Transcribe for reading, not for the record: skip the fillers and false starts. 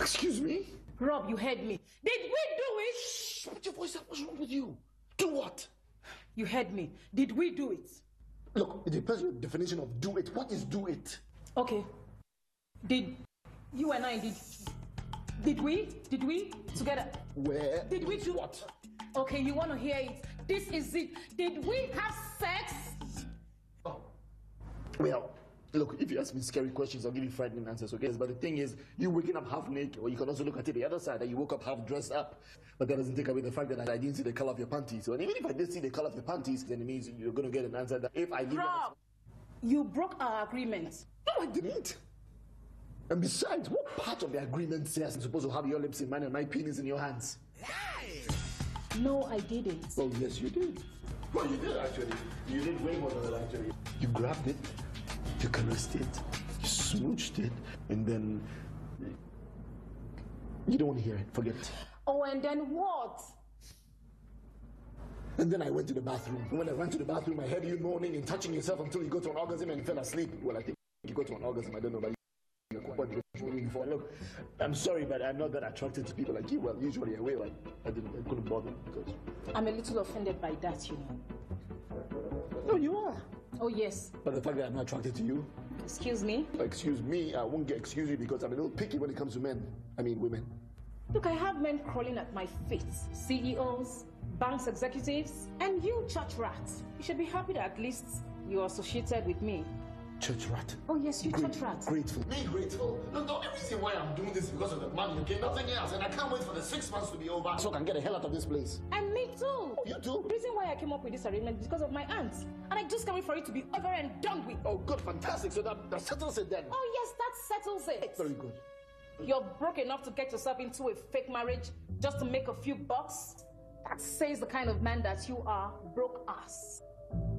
Excuse me? Rob, you heard me. Did we do it? Shh, put your voice up. What's wrong with you? Do what? You heard me. Did we do it? Look, it depends on your definition of do it. What is do it? Okay. Did you and I did we together? Where? Did we do what? Okay, you want to hear it? This is it. Did we have sex? Oh. Well, look, if you ask me scary questions, I'll give you frightening answers, okay? But the thing is, you waking up half naked, or you can also look at it the other side, that you woke up half dressed up. But that doesn't take away the fact that I didn't see the color of your panties. So, and even if I did see the color of your panties, then it means you're going to get an answer that if I give Rob, you broke our agreement. No, I didn't. And besides, what part of the agreement says I'm supposed to have your lips in mine and my penis in your hands? No, I didn't. Oh, yes, you did. Well, you did, actually. You did way more than that, actually. You grabbed it, you caressed it, you smooched it, and then... You don't want to hear it. Forget it. Oh, and then what? And then I went to the bathroom. And when I went to the bathroom, I heard you moaning and touching yourself until you got to an orgasm and fell asleep. Well, I think you got to an orgasm. I don't know, but before. Look, I'm sorry, but I'm not that attracted to people like you. Well, usually I will. I couldn't bother because... I'm a little offended by that, you know. No, you are. Oh, yes. But the fact that I'm not attracted to you... Excuse me? Excuse me, I won't get excuse you because I'm a little picky when it comes to men. I mean, women. Look, I have men crawling at my feet. CEOs, banks executives, and you, church rat. You should be happy that at least you're associated with me. Church rat? Oh, yes, you church rat. Grateful. Me grateful? Look, the only reason why I'm doing this is because of the money, okay? Nothing else. And I can't wait for the 6 months to be over so I can get the hell out of this place. And me too. Oh, you too? The reason why I came up with this arrangement is because of my aunt. And I just can't wait for it to be over and done with. Oh, good, fantastic. So that settles it then. Oh, yes, that settles it. Very good. You're broke enough to get yourself into a fake marriage just to make a few bucks? That says the kind of man that you are, broke ass.